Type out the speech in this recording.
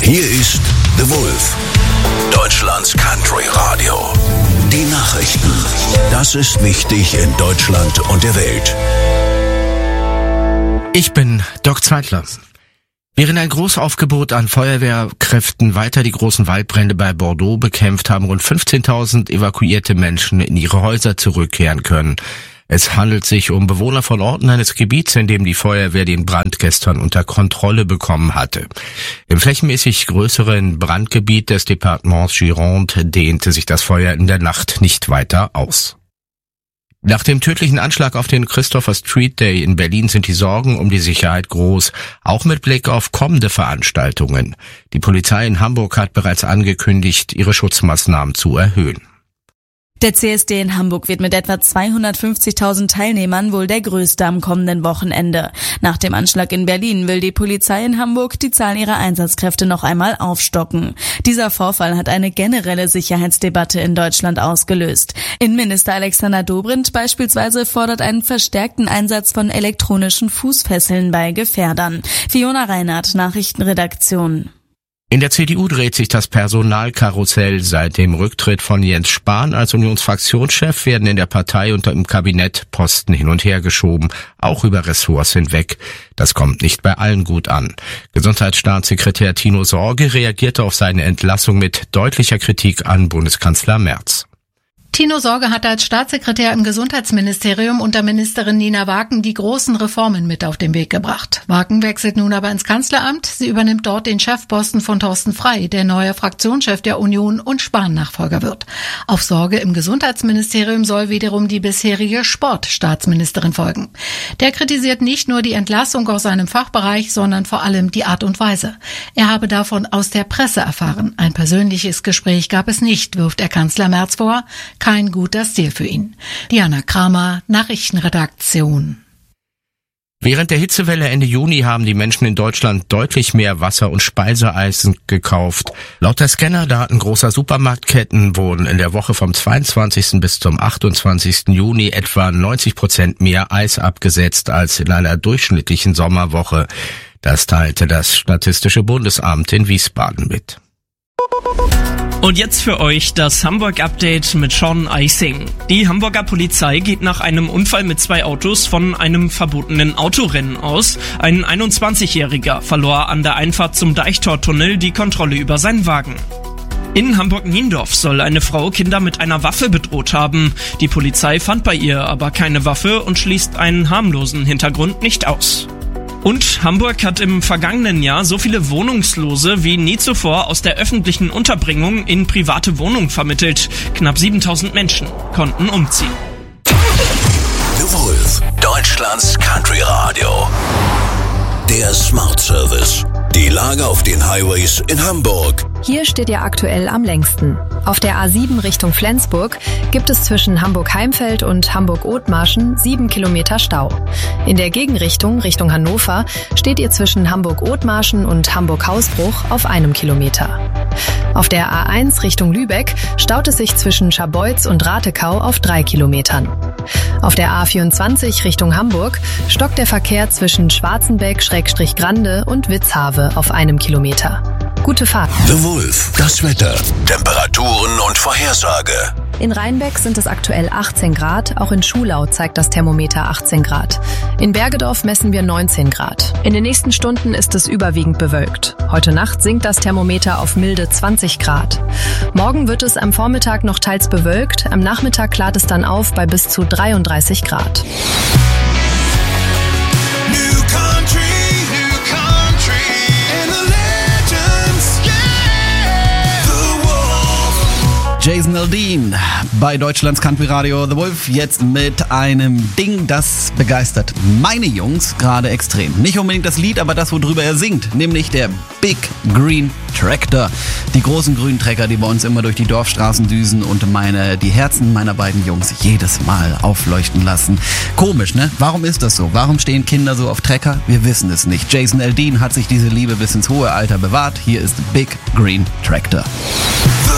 Hier ist The Wolf, Deutschlands Country Radio. Die Nachrichten. Das ist wichtig in Deutschland und der Welt. Ich bin Doc Zeitler. Während ein Großaufgebot an Feuerwehrkräften weiter die großen Waldbrände bei Bordeaux bekämpft, haben rund 15.000 evakuierte Menschen in ihre Häuser zurückkehren können. Es handelt sich um Bewohner von Orten eines Gebiets, in dem die Feuerwehr den Brand gestern unter Kontrolle bekommen hatte. Im flächenmäßig größeren Brandgebiet des Departements Gironde dehnte sich das Feuer in der Nacht nicht weiter aus. Nach dem tödlichen Anschlag auf den Christopher Street Day in Berlin sind die Sorgen um die Sicherheit groß, auch mit Blick auf kommende Veranstaltungen. Die Polizei in Hamburg hat bereits angekündigt, ihre Schutzmaßnahmen zu erhöhen. Der CSD in Hamburg wird mit etwa 250.000 Teilnehmern wohl der größte am kommenden Wochenende. Nach dem Anschlag in Berlin will die Polizei in Hamburg die Zahl ihrer Einsatzkräfte noch einmal aufstocken. Dieser Vorfall hat eine generelle Sicherheitsdebatte in Deutschland ausgelöst. Innenminister Alexander Dobrindt beispielsweise fordert einen verstärkten Einsatz von elektronischen Fußfesseln bei Gefährdern. Fiona Reinhardt, Nachrichtenredaktion. In der CDU dreht sich das Personalkarussell. Seit dem Rücktritt von Jens Spahn als Unionsfraktionschef werden in der Partei und im Kabinett Posten hin und her geschoben, auch über Ressorts hinweg. Das kommt nicht bei allen gut an. Gesundheitsstaatssekretär Tino Sorge reagierte auf seine Entlassung mit deutlicher Kritik an Bundeskanzler Merz. Tino Sorge hatte als Staatssekretär im Gesundheitsministerium unter Ministerin Nina Waken die großen Reformen mit auf den Weg gebracht. Waken wechselt nun aber ins Kanzleramt. Sie übernimmt dort den Chefposten von Thorsten Frey, der neuer Fraktionschef der Union und Spahn-Nachfolger wird. Auf Sorge im Gesundheitsministerium soll wiederum die bisherige Sportstaatsministerin folgen. Der kritisiert nicht nur die Entlassung aus seinem Fachbereich, sondern vor allem die Art und Weise. Er habe davon aus der Presse erfahren. Ein persönliches Gespräch gab es nicht, wirft er Kanzler Merz vor. Kein guter Stil für ihn. Diana Kramer, Nachrichtenredaktion. Während der Hitzewelle Ende Juni haben die Menschen in Deutschland deutlich mehr Wasser- und Speiseeisen gekauft. Laut der Scannerdaten großer Supermarktketten wurden in der Woche vom 22. bis zum 28. Juni etwa 90% mehr Eis abgesetzt als in einer durchschnittlichen Sommerwoche. Das teilte das Statistische Bundesamt in Wiesbaden mit. Und jetzt für euch das Hamburg-Update mit Sean Eising. Die Hamburger Polizei geht nach einem Unfall mit 2 Autos von einem verbotenen Autorennen aus. Ein 21-Jähriger verlor an der Einfahrt zum Deichtortunnel die Kontrolle über seinen Wagen. In Hamburg-Niendorf soll eine Frau Kinder mit einer Waffe bedroht haben. Die Polizei fand bei ihr aber keine Waffe und schließt einen harmlosen Hintergrund nicht aus. Und Hamburg hat im vergangenen Jahr so viele Wohnungslose wie nie zuvor aus der öffentlichen Unterbringung in private Wohnungen vermittelt. Knapp 7.000 Menschen konnten umziehen. The Wolf, Deutschlands Country Radio. Der Smart Service. Die Lage auf den Highways in Hamburg. Hier steht ihr aktuell am längsten. Auf der A7 Richtung Flensburg gibt es zwischen Hamburg-Heimfeld und Hamburg-Othmarschen 7 Kilometer Stau. In der Gegenrichtung, Richtung Hannover, steht ihr zwischen Hamburg-Othmarschen und Hamburg-Hausbruch auf 1 Kilometer. Auf der A1 Richtung Lübeck staut es sich zwischen Scharbeutz und Ratekau auf 3 Kilometern. Auf der A24 Richtung Hamburg stockt der Verkehr zwischen Schwarzenbeck-Grande und Witzhave auf 1 Kilometer. Gute Fahrt. The Wolf, das Wetter, Temperaturen und Vorhersage. In Rheinbeck sind es aktuell 18 Grad, auch in Schulau zeigt das Thermometer 18 Grad. In Bergedorf messen wir 19 Grad. In den nächsten Stunden ist es überwiegend bewölkt. Heute Nacht sinkt das Thermometer auf milde 20 Grad. Morgen wird es am Vormittag noch teils bewölkt, am Nachmittag klart es dann auf bei bis zu 33 Grad. Jason Aldean bei Deutschlands Country Radio The Wolf jetzt mit einem Ding, das begeistert meine Jungs gerade extrem. Nicht unbedingt das Lied, aber das, worüber er singt, nämlich der Big Green Tractor. Die großen grünen Trecker, die bei uns immer durch die Dorfstraßen düsen und die Herzen meiner beiden Jungs jedes Mal aufleuchten lassen. Komisch, ne? Warum ist das so? Warum stehen Kinder so auf Trecker? Wir wissen es nicht. Jason Aldean hat sich diese Liebe bis ins hohe Alter bewahrt. Hier ist Big Green Tractor.